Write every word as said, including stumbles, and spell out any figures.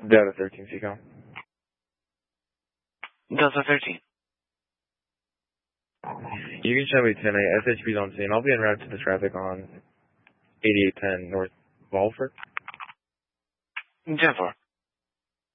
Delta thirteen, C COM. Delta thirteen. You can show me ten A. S H P's on scene. I'll be en route to the traffic on eighty-eight ten North Walford. ten four.